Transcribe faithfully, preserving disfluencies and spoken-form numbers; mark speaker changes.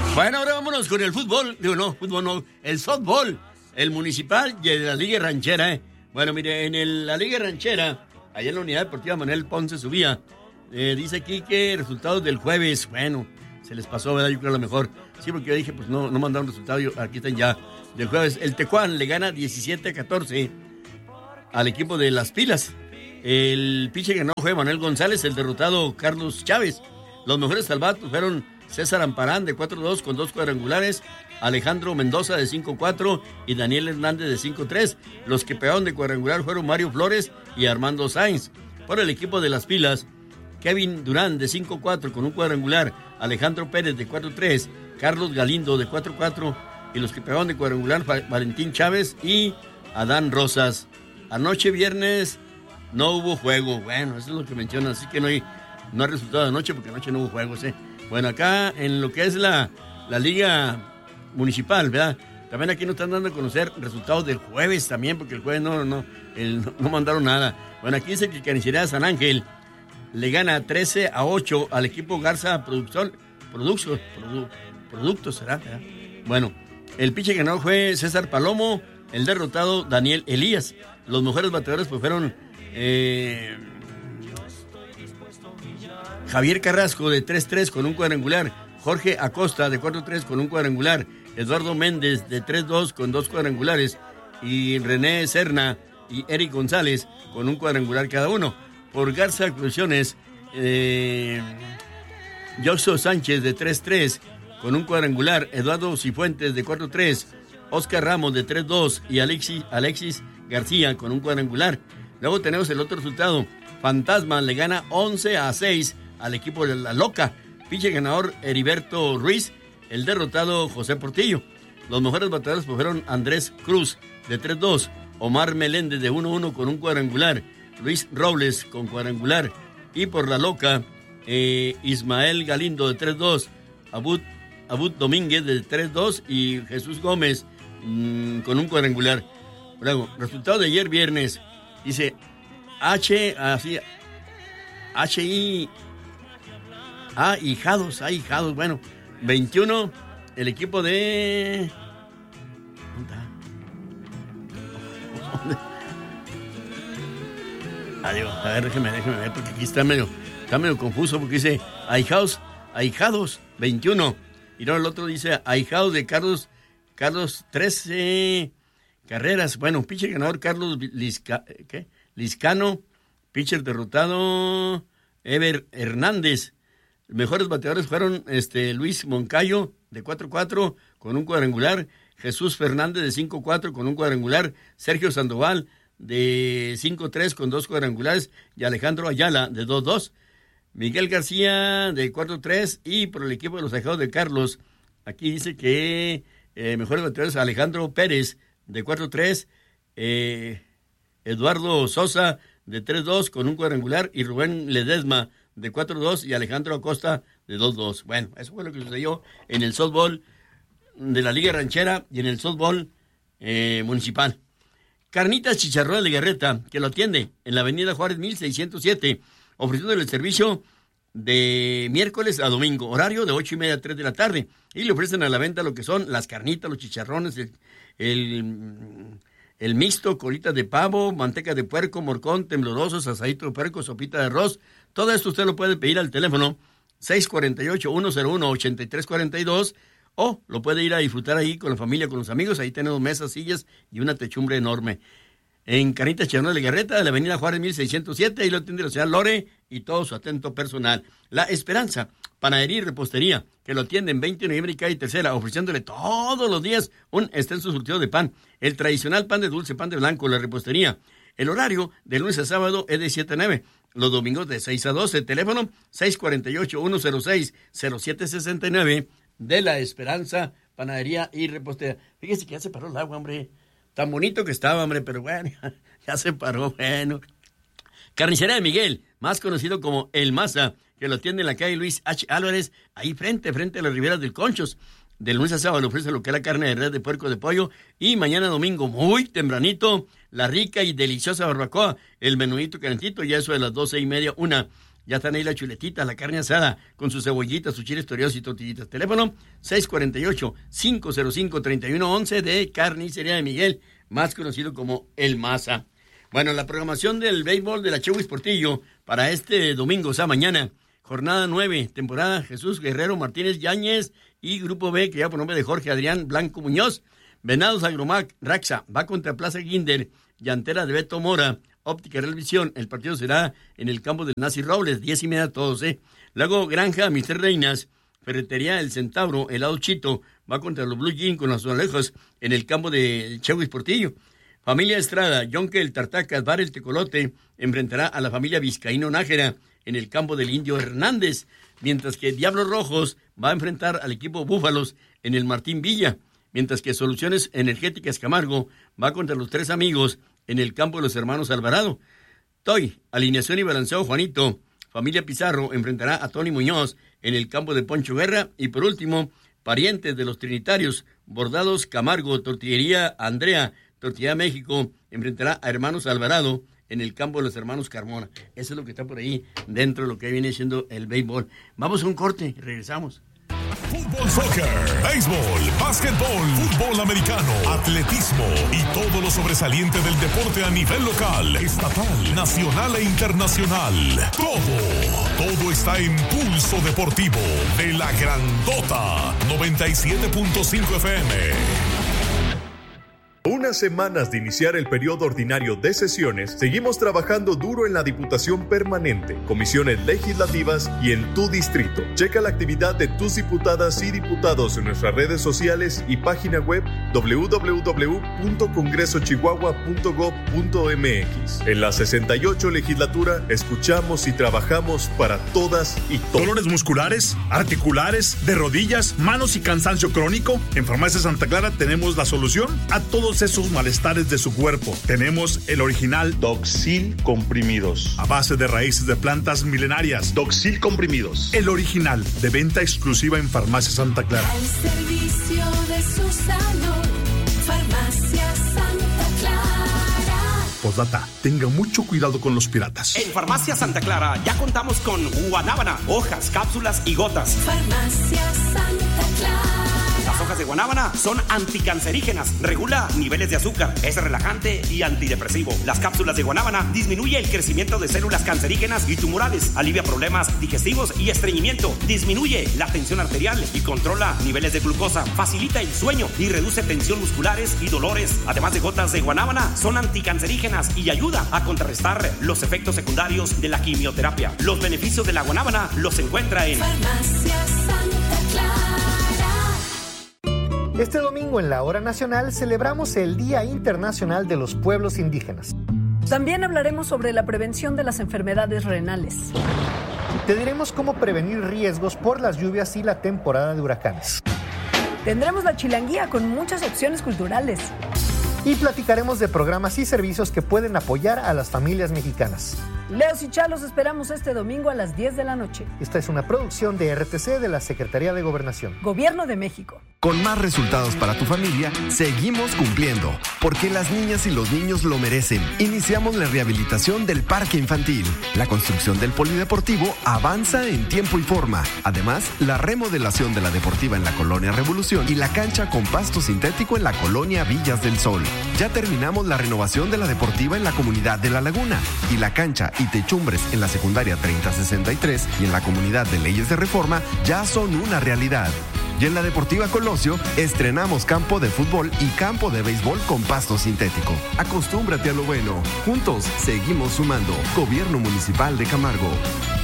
Speaker 1: Bueno, ahora vámonos con el fútbol. Digo, no, fútbol no, el softball, el municipal y el de la Liga Ranchera, ¿eh? Bueno, mire, en el, la Liga Ranchera, allá en la Unidad Deportiva Manuel Ponce subía, eh, dice aquí que resultados del jueves, bueno, se les pasó, ¿verdad? Yo creo a lo mejor. Sí, porque yo dije, pues no, no mandaron resultados, yo, aquí están ya. Del jueves, el Tecuán le gana diecisiete a catorce al equipo de Las Pilas. El pitcher que ganó fue Manuel González, el derrotado Carlos Chávez. Los mejores salvados fueron César Amparán de cuatro dos con dos cuadrangulares, Alejandro Mendoza de cinco cuatro y Daniel Hernández de cinco tres. Los que pegaron de cuadrangular fueron Mario Flores y Armando Sainz. Por el equipo de Las Pilas, Kevin Durán de cinco cuatro con un cuadrangular, Alejandro Pérez de cuatro tres, Carlos Galindo de cuatro cuatro y los que pegaron de cuadrangular Valentín Chávez y Adán Rosas. Anoche viernes no hubo juego. Bueno, eso es lo que mencionan, así que no hay, no hay resultado de anoche porque anoche no hubo juegos, ¿eh? Bueno, acá en lo que es la, la Liga Municipal, ¿verdad? También aquí nos están dando a conocer resultados del jueves también, porque el jueves no, no, el, no, no mandaron nada. Bueno, aquí dice que Carnicería San Ángel le gana trece a ocho al equipo Garza Producción, Productos, produ, Productos, ¿será? ¿verdad? Bueno, el pitcher ganador fue César Palomo, el derrotado Daniel Elías. Los mejores bateadores pues fueron eh, Javier Carrasco de tres tres con un cuadrangular, Jorge Acosta de cuatro tres con un cuadrangular, Eduardo Méndez de tres dos con dos cuadrangulares y René Serna y Eric González con un cuadrangular cada uno. Por Garza Exclusiones, eh, Joxo Sánchez de tres tres con un cuadrangular, Eduardo Cifuentes de cuatro tres, Oscar Ramos de tres dos y Alexis, Alexis García con un cuadrangular. Luego tenemos el otro resultado. Fantasma le gana once a seis al equipo de La Loca. Pitcher ganador Heriberto Ruiz, el derrotado José Portillo. Los mejores bateadores fueron Andrés Cruz de tres dos, Omar Meléndez de uno uno con un cuadrangular, Luis Robles con cuadrangular. Y por La Loca, eh, Ismael Galindo de tres dos, Abud, Abud Domínguez de tres dos y Jesús Gómez mmm, con un cuadrangular. Luego, resultado de ayer viernes, dice H, así, H I, A, hijados, A, hijados, bueno, veintiuno, el equipo de... Adiós, a ver, déjeme, déjeme ver, porque aquí está medio, está medio confuso, porque dice ahijados, ahijados, veintiuno, y luego el otro dice ahijados de Carlos, Carlos trece carreras. Bueno, pitcher ganador Carlos Lisca, ¿qué? Liscano, pitcher derrotado Ever Hernández. Mejores bateadores fueron este Luis Moncayo de cuatro cuatro con un cuadrangular, Jesús Fernández de cinco cuatro con un cuadrangular, Sergio Sandoval de cinco tres con dos cuadrangulares y Alejandro Ayala de dos dos. Miguel García de cuatro tres y por el equipo de los Ahijados de Carlos, aquí dice que eh, mejores bateadores Alejandro Pérez de cuatro tres, eh, Eduardo Sosa de tres dos con un cuadrangular y Rubén Ledesma de cuatro dos y Alejandro Acosta de dos dos. Bueno, eso fue lo que sucedió en el softball de la Liga Ranchera y en el softball eh, municipal. Carnitas Chicharrón de Legarreta, que lo atiende en la avenida Juárez mil seiscientos siete, ofreciendo el servicio de miércoles a domingo, horario de ocho y media a tres de la tarde, y le ofrecen a la venta lo que son las carnitas, los chicharrones, el, el, el mixto, colitas de pavo, manteca de puerco, morcón, temblorosos, asadito de puerco, sopita de arroz. Todo esto usted lo puede pedir al teléfono seis cuatro ocho, uno cero uno, ocho tres cuatro dos o lo puede ir a disfrutar ahí con la familia, con los amigos. Ahí tenemos mesas, sillas y una techumbre enorme. En Carnitas Chicharrón de Legarreta, de la avenida Juárez mil seiscientos siete, ahí lo atiende la señora Lore y todo su atento personal. La Esperanza, panadería y repostería, que lo atienden veinte de noviembre y calle Tercera, ofreciéndole todos los días un extenso surtido de pan. El tradicional pan de dulce, pan de blanco, la repostería. El horario de lunes a sábado es de siete a nueve. Los domingos de seis a doce. Teléfono seis cuatro ocho, uno cero seis, cero siete seis nueve de La Esperanza, panadería y repostería. Fíjese que ya se paró el agua, hombre. Tan bonito que estaba, hombre, pero bueno, ya, ya se paró, bueno. Carnicería de Miguel, más conocido como El Maza, que lo atiende en la calle Luis H. Álvarez, ahí frente, frente a las riberas del Conchos. De lunes a sábado le ofrece lo que es la carne de res, de puerco, de pollo, y mañana domingo, muy tempranito, la rica y deliciosa barbacoa, el menudito calentito, ya eso de las doce y media, una. Ya están ahí las chuletitas, la carne asada, con sus cebollitas, sus chiles toreados y tortillitas. Teléfono seis cuatro ocho, cinco cero cinco, tres uno uno uno de Carnicería de Miguel, más conocido como El Maza. Bueno, la programación del béisbol de la Chehuis Portillo para este domingo, o sea, mañana. Jornada nueve, temporada Jesús Guerrero Martínez Yáñez y Grupo B, que ya por nombre de Jorge Adrián Blanco Muñoz. Venados Agromac, Raxa, va contra Plaza Guinder, Llantera de Beto Mora, Óptica Real Visión. El partido será en el campo del Nazi Robles, diez y media todos, ¿eh? Luego Granja, mister Reinas, Ferretería El Centauro, Helado Chito, va contra los Blue Jeans con los Azulejos en el campo de Chehuis Portillo. Familia Estrada, Yonke El Tartacas, Bar El Tecolote, enfrentará a la familia Vizcaíno Nájera en el campo del Indio Hernández, mientras que Diablos Rojos va a enfrentar al equipo Búfalos en el Martín Villa, mientras que Soluciones Energéticas Camargo va contra los Tres Amigos en el campo de los Hermanos Alvarado. Toy, Alineación y Balanceo Juanito, familia Pizarro enfrentará a Tony Muñoz en el campo de Poncho Guerra, y por último, Parientes de los Trinitarios, Bordados Camargo, Tortillería Andrea, Tortillería México, enfrentará a Hermanos Alvarado en el campo de los Hermanos Carmona. Eso es lo que está por ahí dentro de lo que viene siendo el béisbol. Vamos a un corte, regresamos.
Speaker 2: Fútbol, soccer, béisbol, básquetbol, fútbol americano, atletismo y todo lo sobresaliente del deporte a nivel local, estatal, nacional e internacional. Todo, todo está en Pulso Deportivo de la Grandota noventa y siete punto cinco F M.
Speaker 3: Unas semanas de iniciar el periodo ordinario de sesiones, seguimos trabajando duro en la Diputación Permanente, comisiones legislativas y en tu distrito. Checa la actividad de tus diputadas y diputados en nuestras redes sociales y página web doble u doble u doble u punto congreso chihuahua punto gob punto m x. En la sesenta y ocho legislatura, escuchamos y trabajamos para todas y todos.
Speaker 4: ¿Dolores musculares, articulares, de rodillas, manos y cansancio crónico? En Farmacia Santa Clara tenemos la solución a todos esos malestares de su cuerpo. Tenemos el original
Speaker 5: Doxil Comprimidos,
Speaker 4: a base de raíces de plantas milenarias.
Speaker 5: Doxil Comprimidos,
Speaker 4: el original, de venta exclusiva en Farmacia Santa Clara.
Speaker 6: Al servicio de su salud, Farmacia Santa Clara.
Speaker 4: Postdata, tenga mucho cuidado con los piratas.
Speaker 7: En Farmacia Santa Clara ya contamos con guanábana, hojas, cápsulas y gotas.
Speaker 6: Farmacia Santa Clara.
Speaker 7: Las hojas de guanábana son anticancerígenas, regula niveles de azúcar, es relajante y antidepresivo. Las cápsulas de guanábana disminuye el crecimiento de células cancerígenas y tumorales, alivia problemas digestivos y estreñimiento, disminuye la tensión arterial y controla niveles de glucosa, facilita el sueño y reduce tensión musculares y dolores. Además de gotas de guanábana, son anticancerígenas y ayuda a contrarrestar los efectos secundarios de la quimioterapia. Los beneficios de la guanábana los encuentra en
Speaker 6: Farmacia Santa Clara.
Speaker 8: Este domingo en la Hora Nacional celebramos el Día Internacional de los Pueblos Indígenas.
Speaker 9: También hablaremos sobre la prevención de las enfermedades renales.
Speaker 8: Te diremos cómo prevenir riesgos por las lluvias y la temporada de huracanes.
Speaker 9: Tendremos la chilanguía con muchas opciones culturales.
Speaker 8: Y platicaremos de programas y servicios que pueden apoyar a las familias mexicanas.
Speaker 9: Leos y Chalos esperamos este domingo a las diez de la noche.
Speaker 8: Esta es una producción de R T C de la Secretaría de Gobernación.
Speaker 9: Gobierno de México.
Speaker 10: Con más resultados para tu familia, seguimos cumpliendo, porque las niñas y los niños lo merecen. Iniciamos la rehabilitación del parque infantil. La construcción del polideportivo avanza en tiempo y forma. Además, la remodelación de la deportiva en la Colonia Revolución y la cancha con pasto sintético en la Colonia Villas del Sol. Ya terminamos la renovación de la deportiva en la comunidad de La Laguna y la cancha y techumbres en la secundaria treinta sesenta y tres y en la comunidad de Leyes de Reforma ya son una realidad. Y en la Deportiva Colosio estrenamos campo de fútbol y campo de béisbol con pasto sintético. Acostúmbrate a lo bueno. Juntos seguimos sumando. Gobierno Municipal de Camargo.